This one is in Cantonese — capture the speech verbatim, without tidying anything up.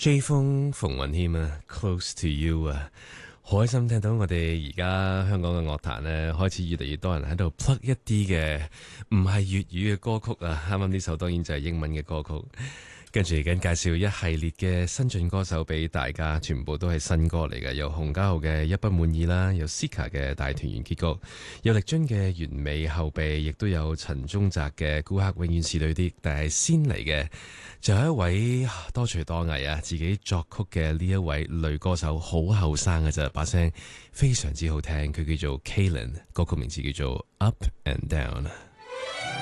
J 風馮允謙啊，Close to You 啊，好開心聽到我哋而家香港嘅樂壇呢，開始越嚟越多人喺度 plug 一啲嘅唔係粵語嘅歌曲啊。啱啱呢首當然就係英文嘅歌曲。跟住而家介紹一系列嘅新晉歌手俾大家，全部都係新歌嚟嘅。有洪家豪嘅一不滿意啦，有 Sika 嘅大團圓結局，有力臻嘅完美後備，亦都有陳宗澤嘅顧客永遠是對的。但係先嚟嘅，就有一位多才多藝啊，自己作曲嘅呢一位女歌手，好後生嘅咋，把聲非常之好聽。佢叫做 Kaylin，歌曲名字叫做 Up and Down。